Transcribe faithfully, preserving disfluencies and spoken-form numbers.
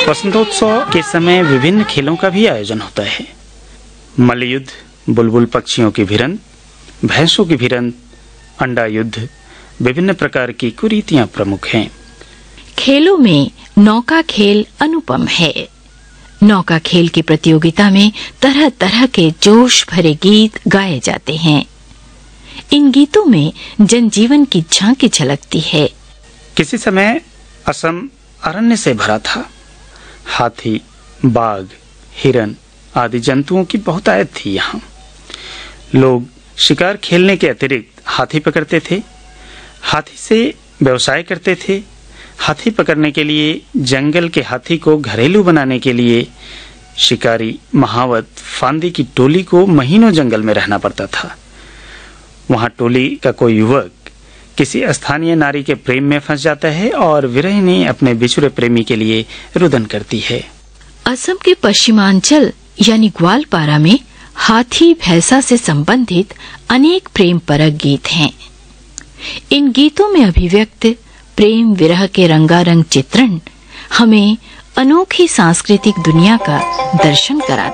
वसंतोत्सव के समय विभिन्न खेलों का भी आयोजन होता है। मल्लयुद्ध, बुलबुल पक्षियों की भिरंत, भैंसों की भिरंत, अंडा युद्ध, विभिन्न प्रकार की कुरीतियां प्रमुख हैं। खेलों में नौका खेल अनुपम है। नौका खेल की प्रतियोगिता में तरह तरह के जोश भरे गीत गाए जाते हैं। इन गीतों में जनजीवन की झांकी झलकती है। किसी समय असम अरण्य से भरा था। हाथी, बाघ, हिरन आदि जंतुओं की बहुतायत थी। यहाँ लोग शिकार खेलने के अतिरिक्त हाथी पकड़ते थे, हाथी से व्यवसाय करते थे। हाथी पकड़ने के लिए जंगल के हाथी को घरेलू बनाने के लिए शिकारी महावत फांदी की टोली को महीनों जंगल में रहना पड़ता था। वहां टोली का कोई युवक किसी स्थानीय नारी के प्रेम में फंस जाता है और विरहिणी अपने बिछुड़े प्रेमी के लिए रुदन करती है। असम के पश्चिमांचल यानी ग्वालपारा में हाथी भैंसा से संबंधित अनेक प्रेम परक गीत हैं। इन गीतों में अभिव्यक्त प्रेम विरह के रंगारंग चित्रण हमें अनोखी सांस्कृतिक दुनिया का दर्शन कराते